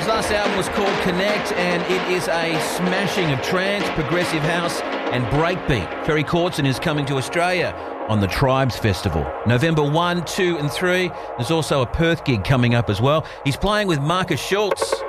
His last album was called Connect, and it is a smashing of trance, progressive house and breakbeat. Ferry Cortzen is coming to Australia on the Tribes Festival. November 1, 2 and 3. There's also a Perth gig coming up as well. He's playing with Marcus Schultz.